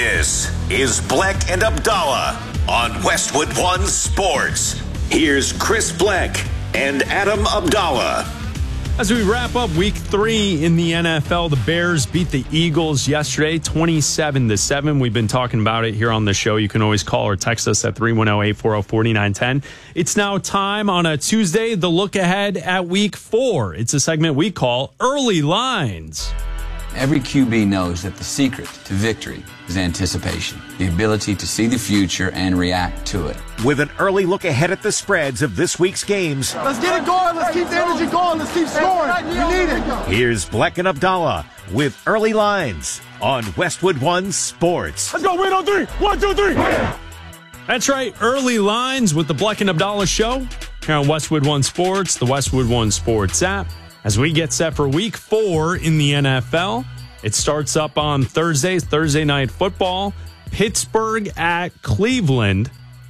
This is Bleck and Abdallah on Westwood One Sports. Here's Chris Bleck and Adam Abdallah. As we wrap up week 3 in the NFL, the Bears beat the Eagles yesterday 27-7. We've been talking about it here on the show. You can always call or text us at 310-840-4910. It's now time on a Tuesday, the look ahead at week 4. It's a segment we call Early Lines. Every QB knows that the secret to victory is anticipation, the ability to see the future and react to it. With an early look ahead at the spreads of this week's games. Let's get it going. Let's keep the energy going. Let's keep scoring. We need it. Here's Bleck and Abdallah with Early Lines on Westwood One Sports. Let's go. Win on 3. 1, 2, 3. That's right. Early Lines with the Bleck and Abdallah show here on Westwood One Sports, the Westwood One Sports app. As we get set for week 4 in the NFL, it starts up on Thursday night football, Pittsburgh at Cleveland.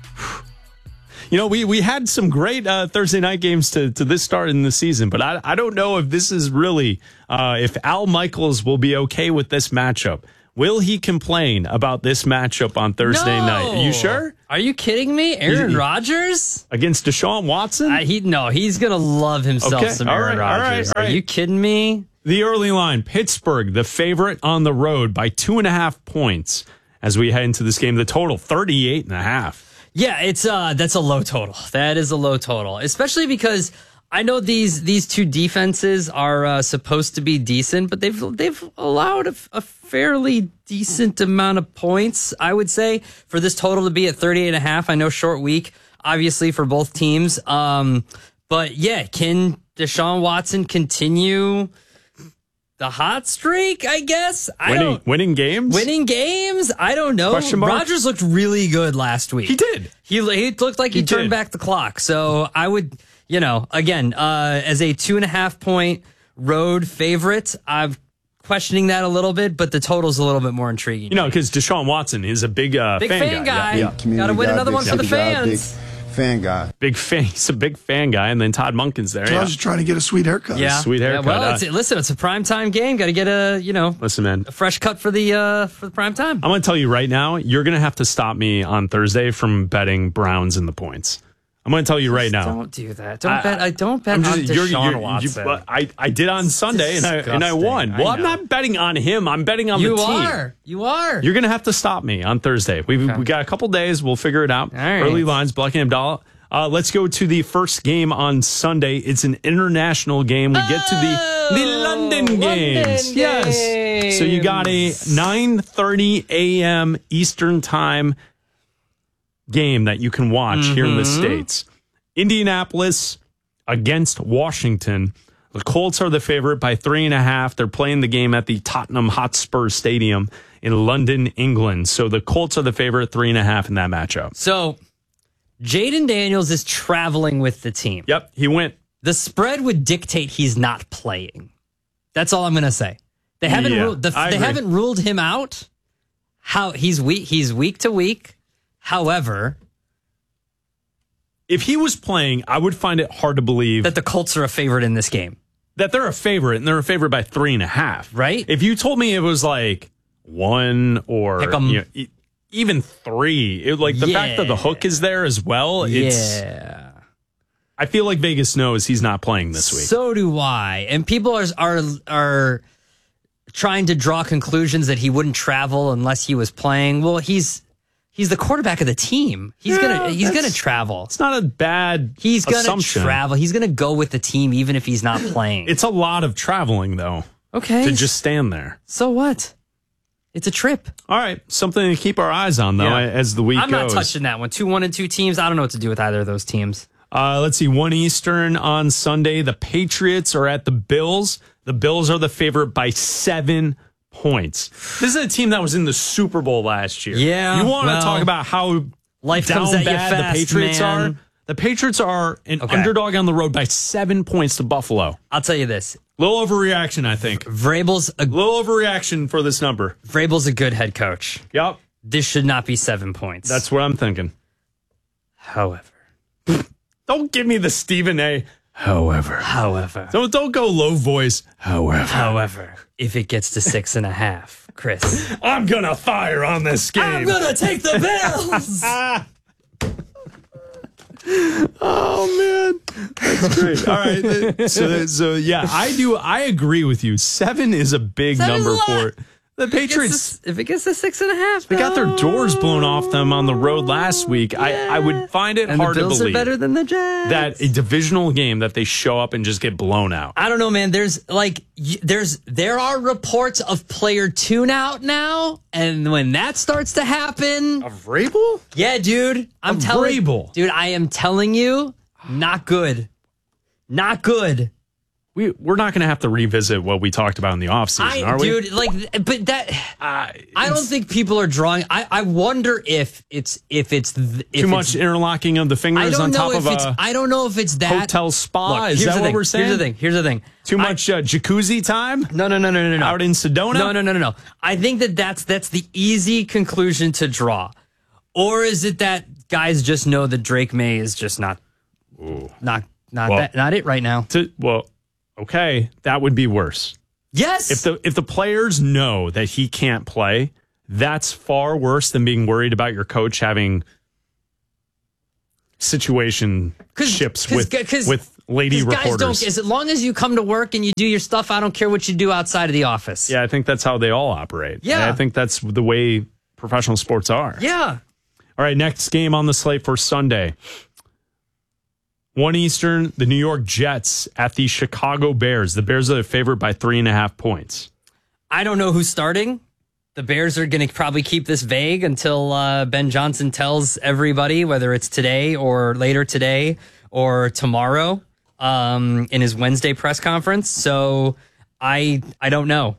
You know, we had some great Thursday night games to this start in the season, but I don't know if this is really, if Al Michaels will be okay with this matchup. Will he complain about this matchup on Thursday night? Are you sure? Are you kidding me? Aaron Rodgers? Against Deshaun Watson? He's going to love himself some Aaron Rodgers. All right. Are you kidding me? The early line, Pittsburgh, the favorite on the road by 2.5 points as we head into this game. The total, 38.5. Yeah, that's a low total. That is a low total, especially because I know these two defenses are supposed to be decent, but they've allowed a fairly decent amount of points, I would say, for this total to be at 38.5. I know short week, obviously, for both teams. But yeah, can Deshaun Watson continue the hot streak, I guess? Winning games? Winning games? I don't know. Rodgers looked really good last week. He did. He looked like he turned back the clock. So I would, again, as a 2.5 point road favorite, I'm questioning that a little bit, but the total's a little bit more intriguing. Because Deshaun Watson is a big fan guy. Yeah. Got to win another one for the fans. Fan guy. Big fan. He's a big fan guy. And then Todd Monken's there. Todd's trying to get a sweet haircut. Yeah. Sweet haircut. Well, it's a primetime game. Got to get listen, man, a fresh cut for the prime time. I'm going to tell you right now, you're going to have to stop me on Thursday from betting Browns in the points. I'm going to tell you right now. Don't do that. Don't bet on Deshaun Watson. I did on Sunday and I won. Well, I'm not betting on him. I'm betting on the team. You are. You're going to have to stop me on Thursday. We got a couple days. We'll figure it out. All right. Early Lines, Bleck and Abdallah. Let's go to the first game on Sunday. It's an international game. We get to the London games. Yes. So you got a 9:30 a.m. Eastern time game that you can watch here in the States. Indianapolis against Washington. The Colts are the favorite by 3.5. They're playing the game at the Tottenham Hotspur Stadium in London, England. So the Colts are the favorite, 3.5 in that matchup. So Jaden Daniels is traveling with the team. Yep, he went. The spread would dictate he's not playing. That's all I'm going to say. They haven't haven't ruled him out. He's week to week. However, if he was playing, I would find it hard to believe that the Colts are a favorite in this game. That they're a favorite, and they're a favorite by 3.5. Right? If you told me it was like 1 or even 3, the fact that the hook is there as well. I feel like Vegas knows he's not playing this week. So do I. And people are trying to draw conclusions that he wouldn't travel unless he was playing. Well, he's the quarterback of the team. He's gonna travel. It's not a bad He's gonna assumption. travel. He's gonna go with the team even if he's not playing. It's a lot of traveling though. Okay. To just stand there. So what? It's a trip. All right. Something to keep our eyes on though as the week goes. I'm not touching that one. 2 1-2 teams. I don't know what to do with either of those teams. Let's see. 1 Eastern on Sunday. The Patriots are at the Bills. The Bills are the favorite by 7 points. This is a team that was in the Super Bowl last year. Yeah. You want to talk about how life down comes at bad you fast, the Patriots man. are? The Patriots are an underdog on the road by 7 points to Buffalo. I'll tell you this. Little overreaction, I think. Vrabel's a little overreaction for this number. Vrabel's a good head coach. Yep. This should not be 7 points. That's what I'm thinking. However. Don't give me the Stephen A. However, Don't go low voice. However, if it gets to 6.5, Chris, I'm gonna fire on this game. I'm gonna take the Bills. Oh man, that's great. All right, so yeah, I agree with you. 7 is a big Seven's number a lot. for it. The Patriots. If it gets to 6.5, They got their doors blown off them on the road last week. I would find it and hard the to Bills believe are better than the Jags. that a divisional game that they show up and just get blown out. I don't know, man. There are reports of player tune out now, and when that starts to happen, Of Vrabel? yeah, dude, I'm telling Vrabel. dude, I am telling you, not good, not good. We're not going to have to revisit what we talked about in the offseason, are we? Dude, but that I don't think people are drawing. I wonder if it's Too much interlocking of the fingers on top of a I don't know if it's that hotel spa. Look, Is here's that the what thing. we're saying? Here's the thing. Too much jacuzzi time? No. Out in Sedona? No. I think that's the easy conclusion to draw. Or is it that guys just know that Drake May is just not it right now? Okay, that would be worse. Yes. If the players know that he can't play, that's far worse than being worried about your coach having situationships with lady reporters. As long as you come to work and you do your stuff, I don't care what you do outside of the office. Yeah, I think that's how they all operate. Yeah. I think that's the way professional sports are. Yeah. All right, next game on the slate for Sunday. 1 Eastern, the New York Jets at the Chicago Bears. The Bears are favored by 3.5 points. I don't know who's starting. The Bears are going to probably keep this vague until Ben Johnson tells everybody, whether it's today or later today or tomorrow in his Wednesday press conference. So I don't know.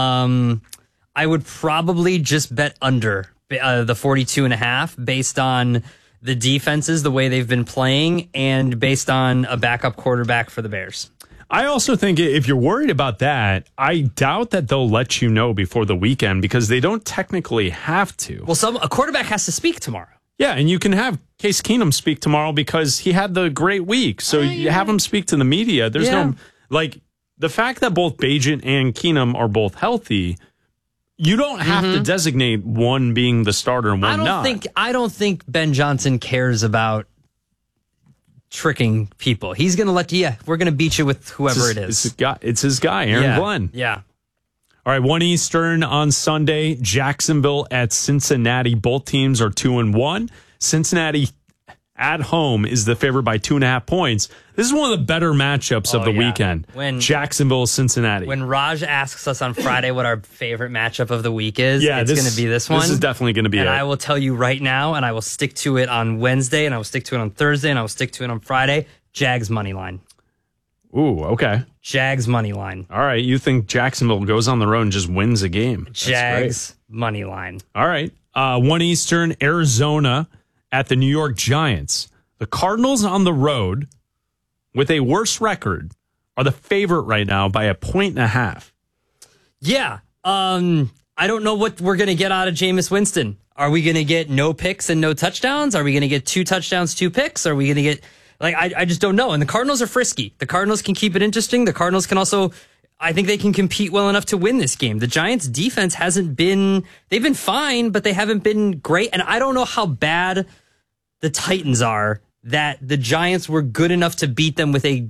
I would probably just bet under the 42.5 based on the defenses, the way they've been playing, and based on a backup quarterback for the Bears. I also think if you're worried about that, I doubt that they'll let you know before the weekend because they don't technically have to. Well, a quarterback has to speak tomorrow. Yeah, and you can have Case Keenum speak tomorrow because he had the great week. So you have him speak to the media. There's no, the fact that both Bagent and Keenum are both healthy, you don't have to designate one being the starter and one not. I don't think Ben Johnson cares about tricking people. He's going to let you, we're going to beat you with whoever it is. It's his guy, Aaron Glenn. Yeah. All right, 1 Eastern on Sunday, Jacksonville at Cincinnati. Both teams are 2-1. Cincinnati at home is the favorite by 2.5 points. This is one of the better matchups of the weekend. When Jacksonville, Cincinnati. When Raj asks us on Friday what our favorite matchup of the week is, it's going to be this one. This is definitely going to be it. And I will tell you right now, and I will stick to it on Wednesday, and I will stick to it on Thursday, and I will stick to it on Friday. Jags money line. Ooh, okay. Jags money line. All right, you think Jacksonville goes on the road and just wins a game. Jags money line. All right. 1 Eastern, Arizona at the New York Giants. The Cardinals on the road with a worse record are the favorite right now by 1.5. Yeah. I don't know what we're going to get out of Jameis Winston. Are we going to get no picks and no touchdowns? Are we going to get 2 touchdowns, 2 picks? Are we going to get... I just don't know. And the Cardinals are frisky. The Cardinals can keep it interesting. The Cardinals can also... I think they can compete well enough to win this game. The Giants' defense hasn't been... They've been fine, but they haven't been great. And I don't know how bad the Titans are that the Giants were good enough to beat them with a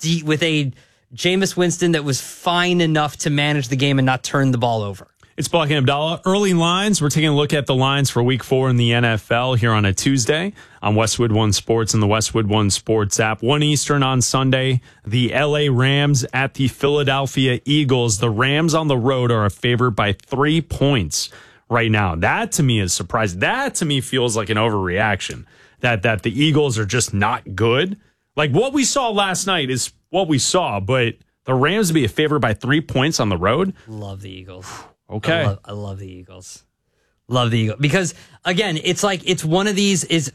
Jameis Winston that was fine enough to manage the game and not turn the ball over. It's Black and Abdallah. Early lines. We're taking a look at the lines for Week 4 in the NFL here on a Tuesday on Westwood One Sports and the Westwood One Sports app. 1 Eastern on Sunday. The LA Rams at the Philadelphia Eagles. The Rams on the road are a favorite by 3 points right now. That to me is surprising. That to me feels like an overreaction. That the Eagles are just not good. Like what we saw last night is what we saw, but the Rams to be a favorite by 3 points on the road. Love the Eagles. Okay. I love the Eagles. Love the Eagles. Because, again, it's like, it's one of these, is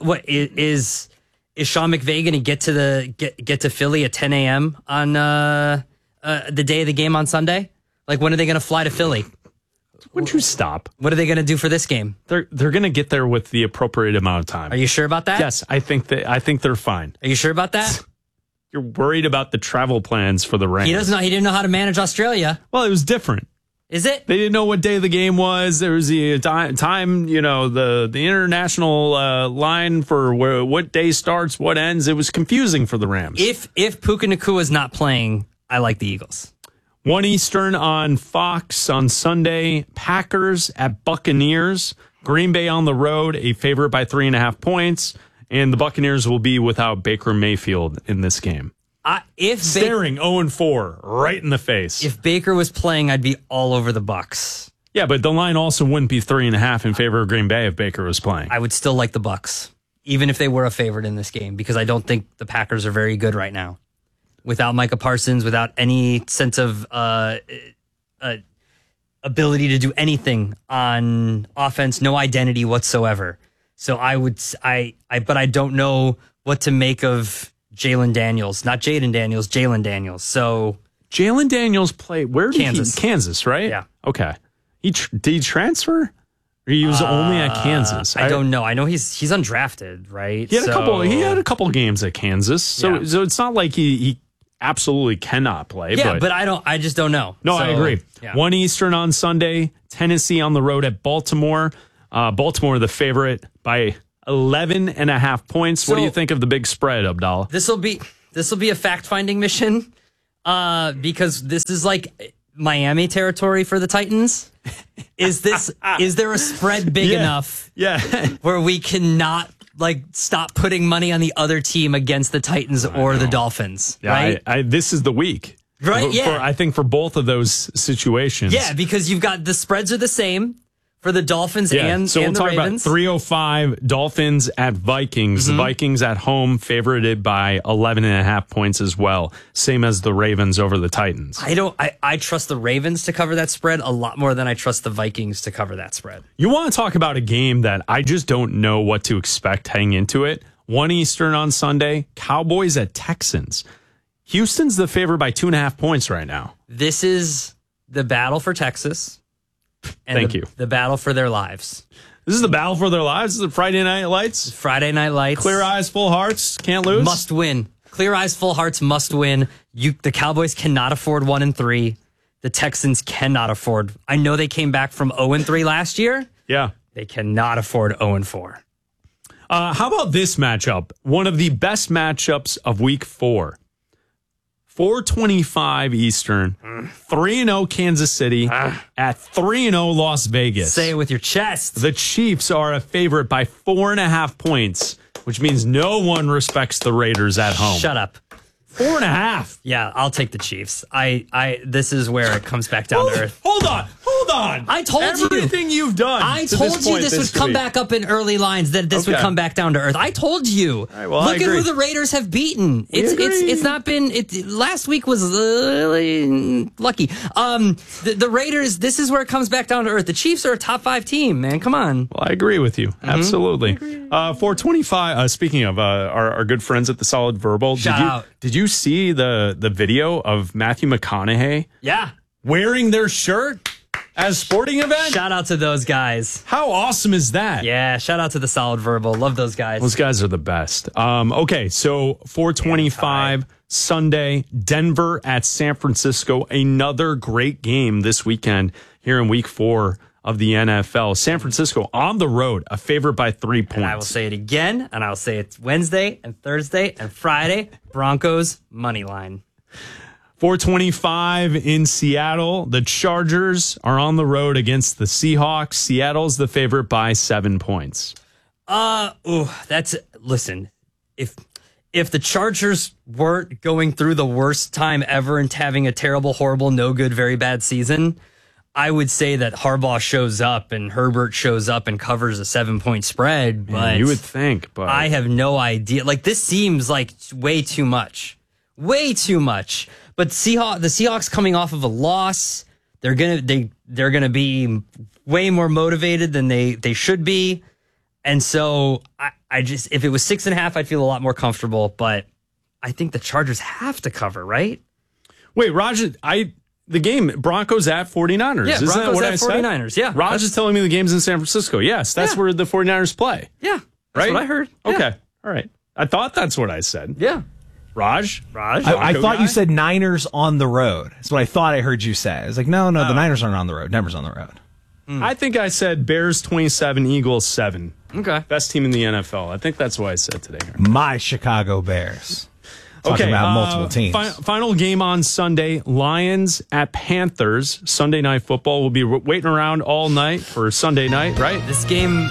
Sean McVay going to get to Philly at 10 a.m. on the day of the game on Sunday? Like, when are they going to fly to Philly? Would you stop? What are they going to do for this game? They're going to get there with the appropriate amount of time. Are you sure about that? Yes, I think they're fine. Are you sure about that? you're worried about the travel plans for the Rams. He didn't know how to manage Australia. Well, it was different. Is it? They didn't know what day the game was. There was the time, the international line for what day starts, what ends. It was confusing for the Rams. If Puka Nacua is not playing, I like the Eagles. 1 Eastern on Fox on Sunday. Packers at Buccaneers. Green Bay on the road, a favorite by 3.5 points. And the Buccaneers will be without Baker Mayfield in this game. Staring 0-4 right in the face. If Baker was playing, I'd be all over the Bucs. Yeah, but the line also wouldn't be 3.5 in favor of Green Bay if Baker was playing. I would still like the Bucs, even if they were a favorite in this game, because I don't think the Packers are very good right now. Without Micah Parsons, without any sense of ability to do anything on offense, no identity whatsoever. So but I don't know what to make of Jalen Daniels, not Jaden Daniels, Jalen Daniels. So Jalen Daniels played where? Kansas. Kansas, right? Yeah. Okay. Did he transfer? Or he was only at Kansas? I don't know. I know he's undrafted, right? He had a couple games at Kansas. So it's not like he absolutely cannot play. Yeah, but I just don't know. No, I agree. Yeah. 1 Eastern on Sunday, Tennessee on the road at Baltimore. Baltimore the favorite by 11.5 points. What do you think of the big spread, Abdallah? This will be a fact-finding mission because this is like Miami territory for the Titans. Is there a spread big enough where we cannot stop putting money on the other team against the Titans or the Dolphins? Yeah, right? This is the week. Right, yeah. I think for both of those situations. Yeah, because you've got the spreads are the same for the Dolphins and so the we'll talk Ravens. About 305 Dolphins at Vikings. The Vikings at home favorited by 11.5 points as well. Same as the Ravens over the Titans. I trust the Ravens to cover that spread a lot more than I trust the Vikings to cover that spread. You want to talk about a game that I just don't know what to expect heading into it. 1 Eastern on Sunday, Cowboys at Texans. Houston's the favorite by 2.5 points right now. This is the battle for Texas. And Thank you. The battle for their lives. This is the battle for their lives. This is the Friday Night Lights. Friday Night Lights. Clear eyes, full hearts. Can't lose. Must win. Clear eyes, full hearts must win. The Cowboys cannot afford 1-3. The Texans cannot afford. I know they came back from 0-3 last year. Yeah. They cannot afford 0-4. How about this matchup? One of the best matchups of week 4. 4:25 Eastern, 3-0 Kansas City at 3-0 Las Vegas. Say it with your chest. The Chiefs are a favorite by 4.5 points, which means no one respects the Raiders at home. Shut up. 4.5. Yeah, I'll take the Chiefs. This is where it comes back down to earth. Hold on. I told you. Everything you've done. I told you this would come back up in early lines, that this would come back down to earth. I told you. All right, well, Look at who the Raiders have beaten. It's not been last week was lucky. The Raiders, this is where it comes back down to earth. The Chiefs are a top 5 team, man. Come on. Well, I agree with you. Absolutely. 4:25, speaking of our good friends at the Solid Verbal, Shout out. Did you see the video of Matthew McConaughey Yeah. wearing their shirt as sporting event? Shout out to those guys. How awesome is that? Yeah, shout out to the Solid Verbal. Love those guys. Those guys are the best. Okay, so 4:25 Sunday, Denver at San Francisco. Another great game this weekend here in week 4 of the NFL. San Francisco on the road, a favorite by 3 points. And I will say it again, and I'll say it Wednesday and Thursday and Friday. Broncos money line. 4:25 in Seattle. The Chargers are on the road against the Seahawks. Seattle's the favorite by 7 points. Listen, if the Chargers weren't going through the worst time ever and having a terrible, horrible, no good, very bad season, I would say that Harbaugh shows up and Herbert shows up and covers a 7-point spread. But you would think, but I have no idea. This seems like way too much. Way too much. But the Seahawks coming off of a loss, they're gonna be way more motivated than they should be. And so I just, if it was 6.5, I'd feel a lot more comfortable. But I think the Chargers have to cover, right? Wait, Roger, the game, Broncos at 49ers. Yeah, Isn't Broncos that what at I 49ers. Said? Yeah. Roger's telling me the game's in San Francisco. Yes, that's where the 49ers play. Yeah. That's right? what I heard. Okay. All right. I thought that's what I said. Yeah. Raj? I thought you said Niners on the road. That's what I thought I heard you say. I was like, no, the Niners aren't on the road. Denver's on the road. I think I said Bears 27, Eagles 7. Okay. Best team in the NFL. I think that's what I said today. My Chicago Bears. Talking about multiple teams. Final game on Sunday, Lions at Panthers. Sunday Night Football. We'll be waiting around all night for Sunday night, right? This game,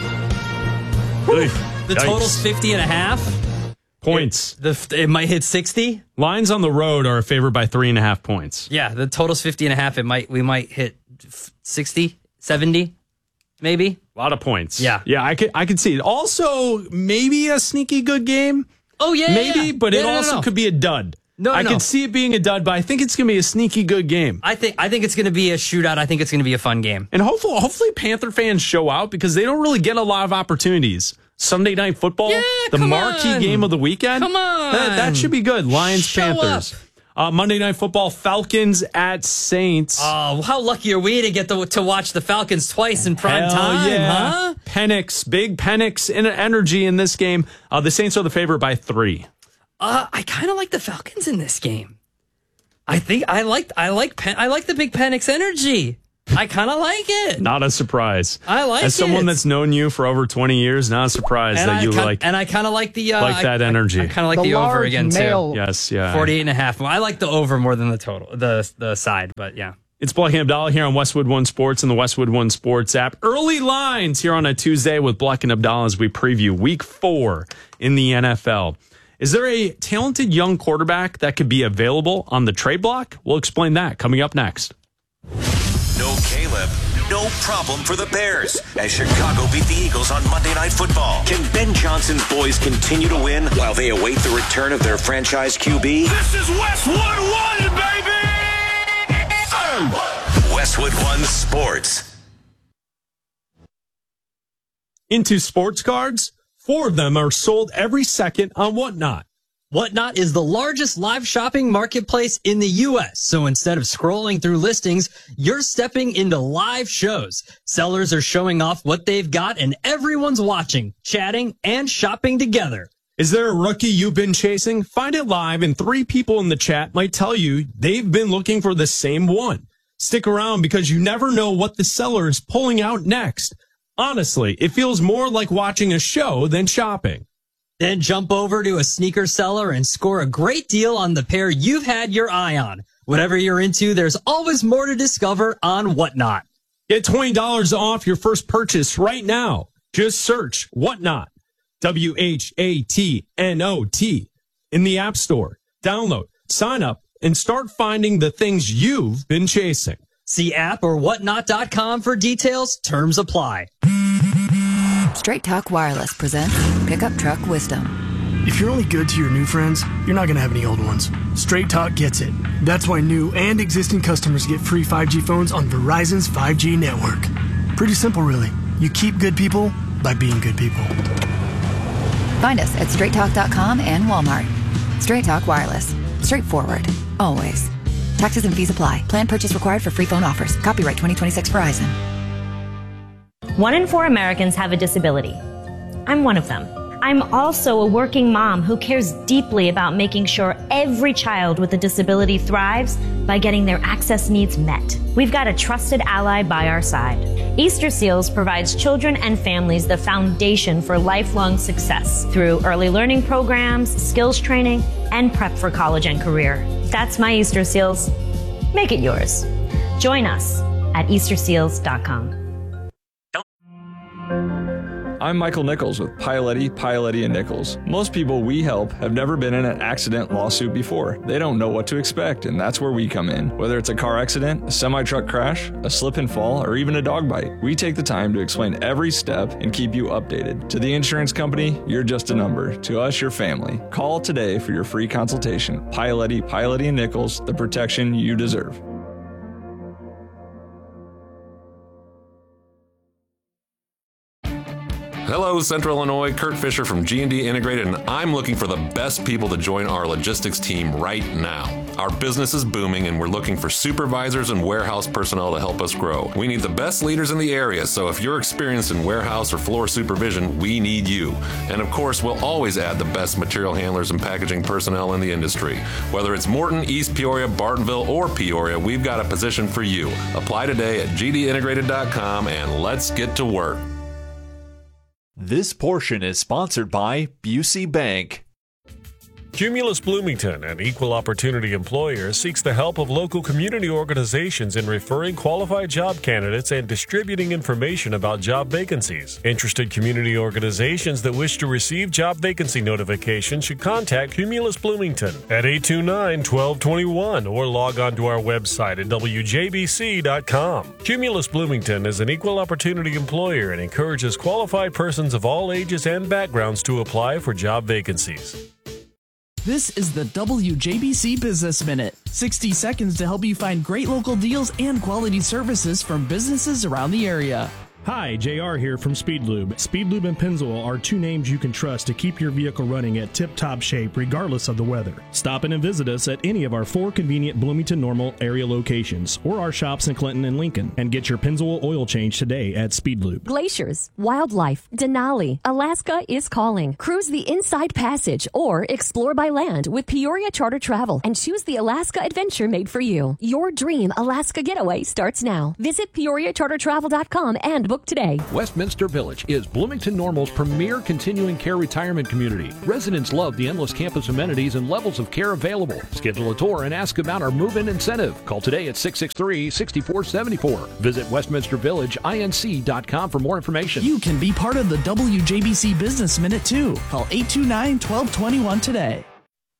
the total's 50.5 points. It might hit 60. Lions on the road are favored by 3.5 points. Yeah, the total's 50.5. We might hit 60, 70, maybe. A lot of points. Yeah. Yeah, I could see it. Also, maybe a sneaky good game. Oh, yeah. Maybe, but it also could be a dud. I could see it being a dud, but I think it's going to be a sneaky good game. I think it's going to be a shootout. I think it's going to be a fun game. And hopefully Panther fans show out because they don't really get a lot of opportunities. Sunday Night Football, the marquee game of the weekend. Come on. That should be good. Lions, Show Panthers. Monday Night Football, Falcons at Saints. Oh, how lucky are we to get to watch the Falcons twice in prime time, huh? Penix, big Penix energy in this game. The Saints are the favorite by 3. I kind of like the Falcons in this game. I think I like the big Penix energy. I kind of like it. Not a surprise. I like it. As someone that's known you for over 20 years, not a surprise that you like. And I kind of like the that energy. I kind of like the over again too. Yes, yeah. 48.5. I like the over more than the total, the side, but yeah. It's Bleck and Abdallah here on Westwood One Sports and the Westwood One Sports app. Early lines here on a Tuesday with Bleck and Abdallah as we preview Week 4 in the NFL. Is there a talented young quarterback that could be available on the trade block? We'll explain that coming up next. No Caleb, no problem for the Bears as Chicago beat the Eagles on Monday Night Football. Can Ben Johnson's boys continue to win while they await the return of their franchise QB? This is Westwood One, baby! Westwood One Sports. Into sports cards, 4 of them are sold every second on Whatnot. Whatnot is the largest live shopping marketplace in the U.S. So instead of scrolling through listings, you're stepping into live shows. Sellers are showing off what they've got and everyone's watching, chatting, and shopping together. Is there a rookie you've been chasing? Find it live and 3 people in the chat might tell you they've been looking for the same one. Stick around because you never know what the seller is pulling out next. Honestly, it feels more like watching a show than shopping. Then jump over to a sneaker seller and score a great deal on the pair you've had your eye on. Whatever you're into, there's always more to discover on Whatnot. Get $20 off your first purchase right now. Just search Whatnot, WHATNOT, in the App Store. Download, sign up, and start finding the things you've been chasing. See app or whatnot.com for details. Terms apply. Straight Talk Wireless presents Pickup Truck Wisdom. If you're only good to your new friends, you're not going to have any old ones. Straight Talk gets it. That's why new and existing customers get free 5G phones on Verizon's 5G network. Pretty simple, really. You keep good people by being good people. Find us at straighttalk.com and Walmart. Straight Talk Wireless. Straightforward. Always. Taxes and fees apply. Plan purchase required for free phone offers. Copyright 2026 Verizon. 1 in 4 Americans have a disability. I'm one of them. I'm also a working mom who cares deeply about making sure every child with a disability thrives by getting their access needs met. We've got a trusted ally by our side. Easter Seals provides children and families the foundation for lifelong success through early learning programs, skills training, and prep for college and career. That's my Easter Seals. Make it yours. Join us at easterseals.com. I'm Michael Nichols with Pialetti, & Nichols. Most people we help have never been in an accident lawsuit before. They don't know what to expect, and that's where we come in. Whether it's a car accident, a semi-truck crash, a slip and fall, or even a dog bite, we take the time to explain every step and keep you updated. To the insurance company, you're just a number. To us, your family. Call today for your free consultation. Pialetti, & Nichols, the protection you deserve. Hello, Central Illinois. Kurt Fisher from G&D Integrated, and I'm looking for the best people to join our logistics team right now. Our business is booming, and we're looking for supervisors and warehouse personnel to help us grow. We need the best leaders in the area, so if you're experienced in warehouse or floor supervision, we need you. And of course, we'll always add the best material handlers and packaging personnel in the industry. Whether it's Morton, East Peoria, Bartonville, or Peoria, we've got a position for you. Apply today at gdintegrated.com, and let's get to work. This portion is sponsored by Busey Bank. Cumulus Bloomington, an equal opportunity employer, seeks the help of local community organizations in referring qualified job candidates and distributing information about job vacancies. Interested community organizations that wish to receive job vacancy notifications should contact Cumulus Bloomington at 829-1221 or log on to our website at wjbc.com. Cumulus Bloomington is an equal opportunity employer and encourages qualified persons of all ages and backgrounds to apply for job vacancies. This is the WJBC Business Minute. 60 seconds to help you find great local deals and quality services from businesses around the area. Hi, JR here from Speed Lube. Speed Lube and Pennzoil are two names you can trust to keep your vehicle running at tip-top shape regardless of the weather. Stop in and visit us at any of our 4 convenient Bloomington Normal area locations or our shops in Clinton and Lincoln and get your Pennzoil oil change today at Speed Lube. Glaciers, wildlife, Denali, Alaska is calling. Cruise the Inside Passage or explore by land with Peoria Charter Travel and choose the Alaska adventure made for you. Your dream Alaska getaway starts now. Visit PeoriaCharterTravel.com and book today. Westminster Village is Bloomington Normal's premier continuing care retirement community. Residents love the endless campus amenities and levels of care available. Schedule a tour and ask about our move-in incentive. Call today at 663-6474. Visit WestminsterVillageINC.com for more information. You can be part of the WJBC Business Minute too. Call 829-1221 today.